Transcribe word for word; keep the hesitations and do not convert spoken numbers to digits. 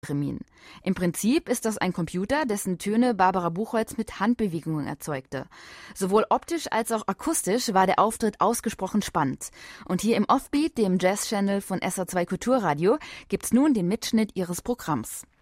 Theremin. Im Prinzip ist das ein Computer, dessen Töne Barbara Buchholz mit Handbewegungen erzeugte. Sowohl optisch als auch akustisch war der Auftritt ausgesprochen spannend. Und hier im Offbeat, dem Jazz-Channel von S R zwei Kulturradio, gibt's nun den Mitschnitt ihres Programms.